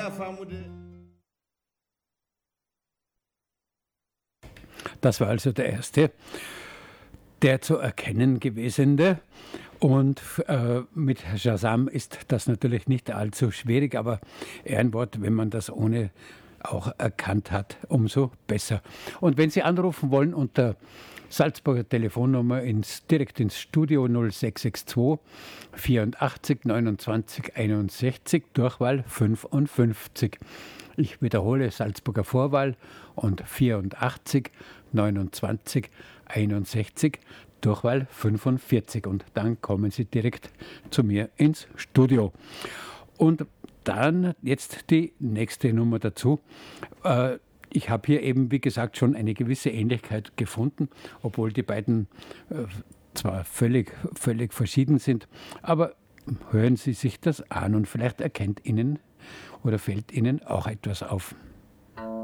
Das war also der erste, der zu erkennen gewesene. Und mit Shazam ist das natürlich nicht allzu schwierig, aber Ehrenwort, wenn man das ohne auch erkannt hat, umso besser. Und wenn Sie anrufen wollen unter Salzburger Telefonnummer direkt ins Studio 0662 84 29 61, Durchwahl 55. Ich wiederhole, Salzburger Vorwahl und 84 29 61, Durchwahl 45. Und dann kommen Sie direkt zu mir ins Studio. Und dann jetzt die nächste Nummer dazu. Ich habe hier eben, wie gesagt, schon eine gewisse Ähnlichkeit gefunden, obwohl die beiden zwar völlig verschieden sind. Aber hören Sie sich das an und vielleicht erkennt Ihnen oder fällt Ihnen auch etwas auf.